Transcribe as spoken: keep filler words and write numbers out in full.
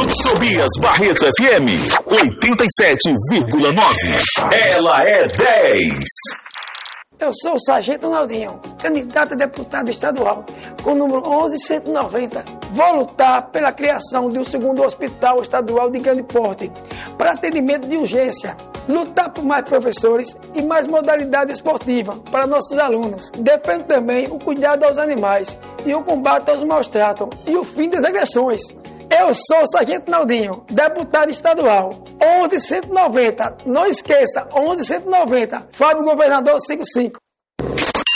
Tobias Barreto F M, oitenta e sete vírgula nove. Ela é dez. Eu sou o Sargento Naldinho, candidato a deputado estadual, com o número onze cento e noventa. Vou lutar pela criação de um segundo hospital estadual de grande porte, para atendimento de urgência. Lutar por mais professores e mais modalidade esportiva para nossos alunos. Defendo também o cuidado aos animais e o combate aos maus-tratos e o fim das agressões. Eu sou o Sargento Naldinho, deputado estadual, onze cento e noventa. Não esqueça, onze cento e noventa. Fábio Governador cinquenta e cinco.